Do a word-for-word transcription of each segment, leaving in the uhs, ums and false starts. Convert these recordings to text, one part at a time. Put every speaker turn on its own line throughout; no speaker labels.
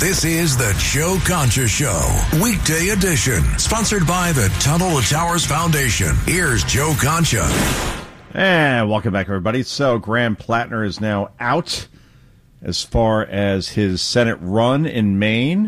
This is the Joe Concha Show, weekday edition, sponsored by the Tunnel to Towers Foundation. Here's Joe Concha.
And welcome back, everybody. So Graham Plattner is now out as far as his Senate run in Maine.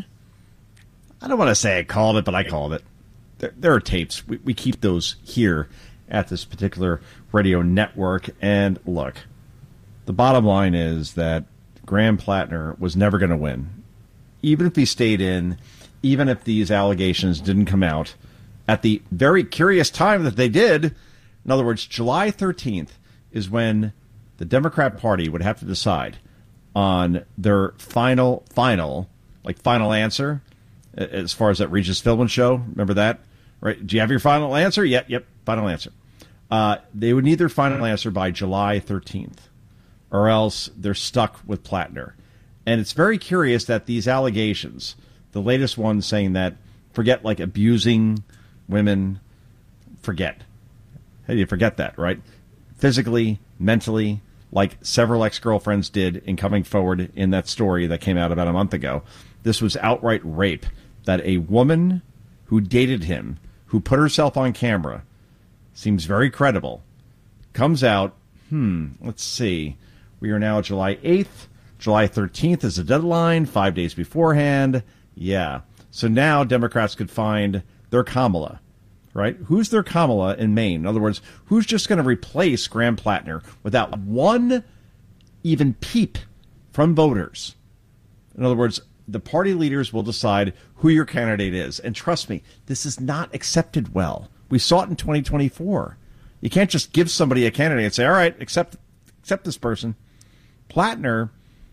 I don't want to say I called it, but I called it. There, there are tapes. We, we keep those here at this particular radio network. And look, the bottom line is that Graham Plattner was never going to win. Even if he stayed in, even if these allegations didn't come out at the very curious time that they did. In other words, July thirteenth is when the Democrat Party would have to decide on their final, final, like final answer as far as that Regis Philbin show. Remember that? Right? Do you have your final answer? Yep, yep, final answer. Uh, they would need their final answer by July thirteenth, or else they're stuck with Plattner. And it's very curious that these allegations, the latest one saying that, forget like abusing women, forget. Hey, you forget that, right? Physically, mentally, like several ex-girlfriends did in coming forward in that story that came out about a month ago. This was outright rape, that a woman who dated him, who put herself on camera, seems very credible, comes out, hmm, let's see, we are now July eighth. July thirteenth is the deadline, five days beforehand. Yeah. So now Democrats could find their Kamala, right? Who's their Kamala in Maine? In other words, who's just going to replace Graham Plattner without one even peep from voters? In other words, the party leaders will decide who your candidate is. And trust me, this is not accepted well. We saw it in twenty twenty-four. You can't just give somebody a candidate and say, all right, accept, accept this person. Plattner,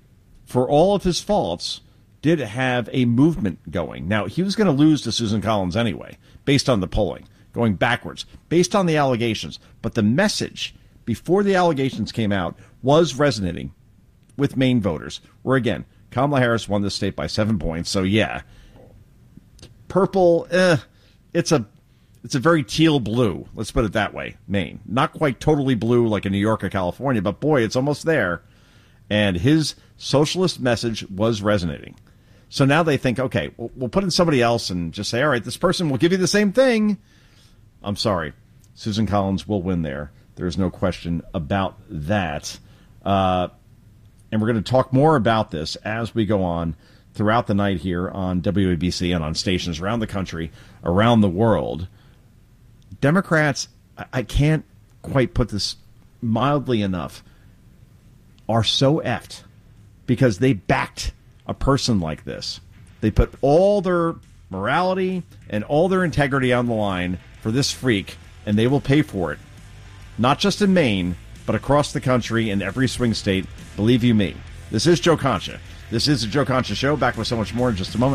for all of his faults, did have a movement going. Now, he was going to lose to Susan Collins anyway, based on the polling, going backwards, based on the allegations. But the message before the allegations came out was resonating with Maine voters, where, again, Kamala Harris won this state by seven points. So, yeah, purple, eh, it's a it's a very teal blue. Let's put it that way, Maine. Not quite totally blue like in New York or California, but, boy, it's almost there. And his socialist message was resonating. So now they think, okay, we'll, we'll put in somebody else and just say, all right, this person will give you the same thing. I'm sorry. Susan Collins will win there. There's no question about that. Uh, and we're going to talk more about this as we go on throughout the night here on W A B C and on stations around the country, around the world. Democrats, I can't quite put this mildly enough, are so effed because they backed a person like this. They put all their morality and all their integrity on the line for this freak, and they will pay for it. Not just in Maine, but across the country in every swing state. Believe you me. This is Joe Concha. This is the Joe Concha Show. Back with so much more in just a moment.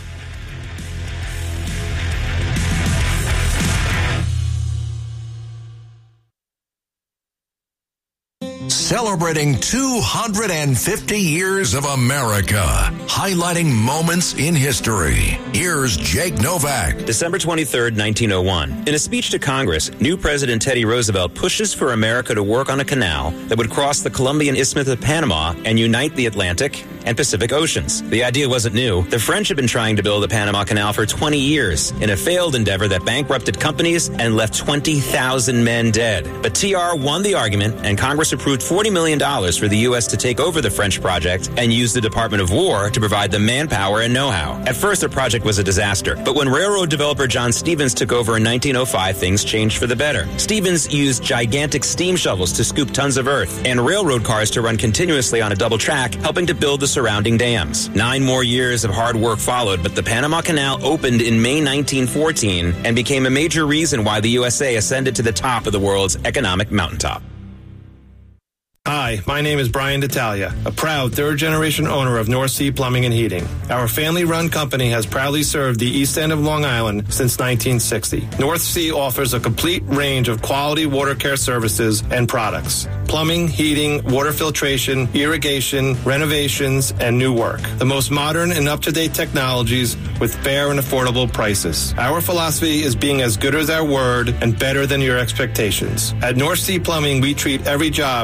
Celebrating two hundred fifty years of America, highlighting moments in history. Here's Jake Novak.
December twenty-third, nineteen oh one. In a speech to Congress, new President Teddy Roosevelt pushes for America to work on a canal that would cross the Columbian Isthmus of Panama and unite the Atlantic and Pacific Oceans. The idea wasn't new. The French had been trying to build the Panama Canal for twenty years in a failed endeavor that bankrupted companies and left twenty thousand men dead. But T R won the argument, and Congress approved forty million dollars for the U S to take over the French project and use the Department of War to provide the manpower and know-how. At first, the project was a disaster, but when railroad developer John Stevens took over in nineteen oh five, things changed for the better. Stevens used gigantic steam shovels to scoop tons of earth and railroad cars to run continuously on a double track, helping to build the surrounding dams. Nine more years of hard work followed, but the Panama Canal opened in May nineteen fourteen and became a major reason why the U S A ascended to the top of the world's economic mountaintop.
Hi, my name is Brian D'Italia, a proud third-generation owner of North Sea Plumbing and Heating. Our family-run company has proudly served the east end of Long Island since nineteen sixty. North Sea offers a complete range of quality water care services and products. Plumbing, heating, water filtration, irrigation, renovations, and new work. The most modern and up-to-date technologies with fair and affordable prices. Our philosophy is being as good as our word and better than your expectations. At North Sea Plumbing, we treat every job as a chance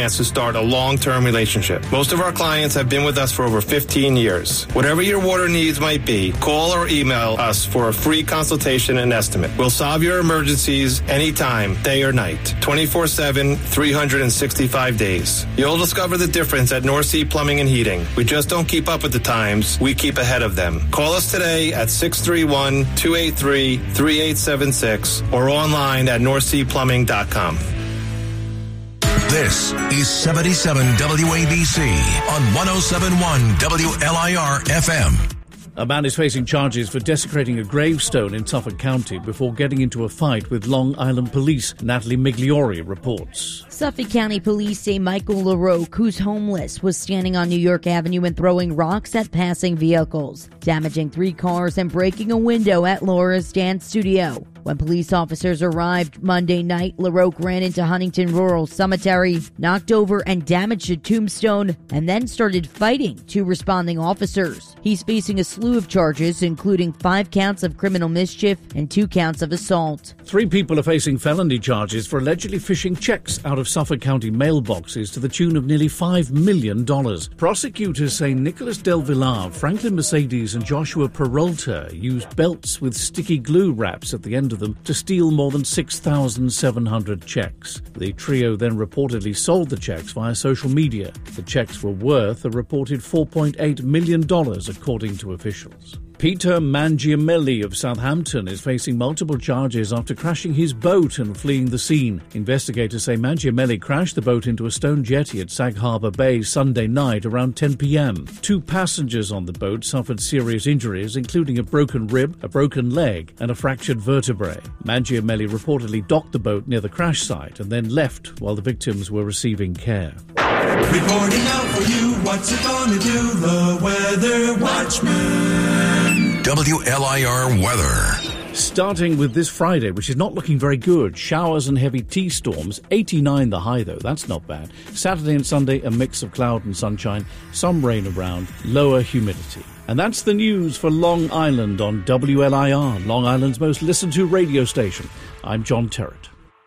chance to start a long-term relationship. Most of our clients have been with us for over fifteen years. Whatever your water needs might be, call or email us for a free consultation and estimate. We'll solve your emergencies anytime, day or night, twenty-four seven, three hundred sixty-five days. You'll discover the difference at North Sea Plumbing and Heating. We just don't keep up with the times, we keep ahead of them. Call us today at six three one, two eight three, three eight seven six or online at north sea plumbing dot com.
This is seventy-seven W A B C on one oh seven point one W L I R F M.
A man is facing charges for desecrating a gravestone in Suffolk County before getting into a fight with Long Island police. Natalie Migliori reports.
Suffolk County police say Michael LaRoque, who's homeless, was standing on New York Avenue and throwing rocks at passing vehicles, damaging three cars and breaking a window at Laura's dance studio. When police officers arrived Monday night, LaRoque ran into Huntington Rural Cemetery, knocked over and damaged a tombstone, and then started fighting two responding officers. He's facing a slew of charges, including five counts of criminal mischief and two counts of assault.
Three people are facing felony charges for allegedly fishing checks out of Suffolk County mailboxes to the tune of nearly five million dollars. Prosecutors say Nicholas Del Villar, Franklin Mercedes and Joshua Peralta used belts with sticky glue wraps at the end of them to steal more than six thousand seven hundred checks. The trio then reportedly sold the checks via social media. The checks were worth a reported four point eight million dollars, according to officials. Peter Mangiamelli of Southampton is facing multiple charges after crashing his boat and fleeing the scene. Investigators say Mangiamelli crashed the boat into a stone jetty at Sag Harbor Bay Sunday night around ten p.m. Two passengers on the boat suffered serious injuries, including a broken rib, a broken leg, and a fractured vertebrae. Mangiamelli reportedly docked the boat near the crash site and then left while the victims were receiving care.
Reporting out for you, what's it gonna do? The Weather Watchman.
W L I R weather.
Starting with this Friday, which is not looking very good. Showers and heavy T-storms. eighty-nine the high, though. That's not bad. Saturday and Sunday, a mix of cloud and sunshine. Some rain around. Lower humidity. And that's the news for Long Island on W L I R, Long Island's most listened to radio station. I'm John Terrett.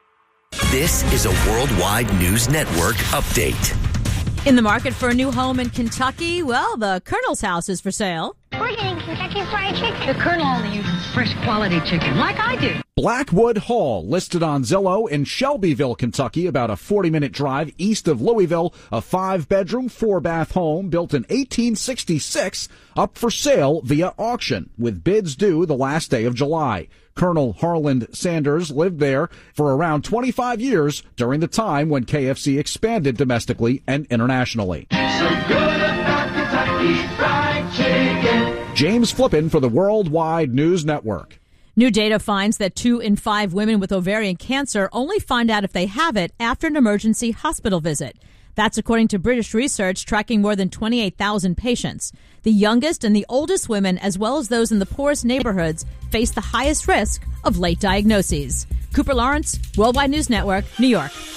This is a Worldwide News Network update.
In the market for a new home in Kentucky, well, the Colonel's house is for sale.
We're getting Kentucky Fried Chicken. The Colonel only uses fresh quality chicken, like I do.
Blackwood Hall, listed on Zillow in Shelbyville, Kentucky, about a forty-minute drive east of Louisville. A five-bedroom, four-bath home built in eighteen sixty-six, up for sale via auction, with bids due the last day of July. Colonel Harland Sanders lived there for around twenty-five years during the time when K F C expanded domestically and internationally.
So good about Kentucky Fried Chicken.
James Flippin for the Worldwide News Network.
New data finds that two in five women with ovarian cancer only find out if they have it after an emergency hospital visit. That's according to British research tracking more than twenty-eight thousand patients. The youngest and the oldest women, as well as those in the poorest neighborhoods, face the highest risk of late diagnoses. Cooper Lawrence, Worldwide News Network, New York.